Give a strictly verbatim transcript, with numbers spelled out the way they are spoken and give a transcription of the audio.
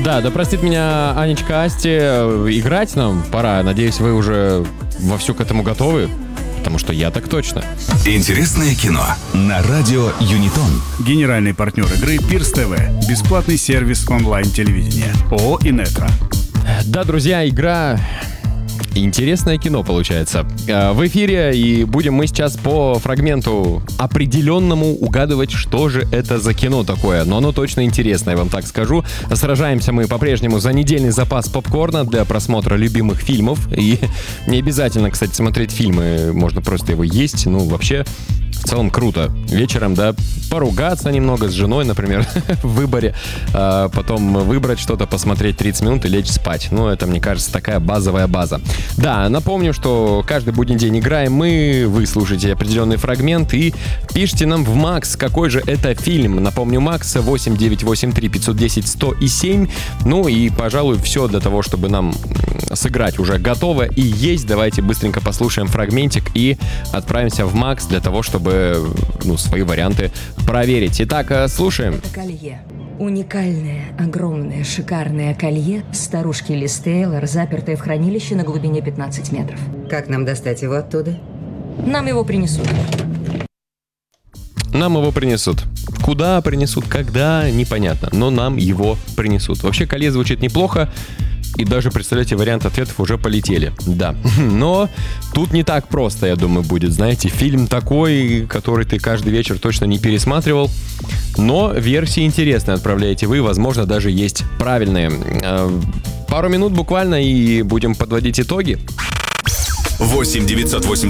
Да, да простит меня Анечка Асти. Играть нам пора. Надеюсь, вы уже вовсю к этому готовы. Потому что я так точно. Интересное кино на радио Юнитон. Генеральный партнер игры Пирс ТВ. Бесплатный сервис онлайн-телевидения. ООО «Инетро». Да, друзья, игра... Интересное кино получается. В эфире, и будем мы сейчас по фрагменту определенному угадывать, что же это за кино такое. Но оно точно интересное, я вам так скажу. Сражаемся мы по-прежнему за недельный запас попкорна для просмотра любимых фильмов. И не обязательно, кстати, смотреть фильмы. Можно просто его есть. Ну, вообще, в целом круто. Вечером, да, поругаться немного с женой, например, в выборе. А потом выбрать что-то, посмотреть тридцать минут и лечь спать. Ну, это, мне кажется, такая базовая база. Да, напомню, что каждый будний день играем мы, вы слушаете определенный фрагмент и пишите нам в Макс, какой же это фильм. Напомню, Макс восемь девятьсот восемьдесят три пятьсот десять сто семь. Ну и, пожалуй, все для того, чтобы нам сыграть уже готово и есть. Давайте быстренько послушаем фрагментик и отправимся в Макс для того, чтобы, ну, свои варианты проверить. Итак, слушаем. Это колье. Уникальное, огромное, шикарное колье старушки Лиз Тейлор, запертое в хранилище на глубине пятнадцать метров. Как нам достать его оттуда? Нам его принесут. Нам его принесут. Куда принесут, когда, непонятно, но нам его принесут. Вообще, колье звучит неплохо. И даже, представляете, вариант ответов уже полетели. Да. Но тут не так просто, я думаю, будет. Знаете, фильм такой, который ты каждый вечер точно не пересматривал. Но версии интересные отправляете вы. Возможно, даже есть правильные. Пару минут буквально и будем подводить итоги. восемь девятьсот восемь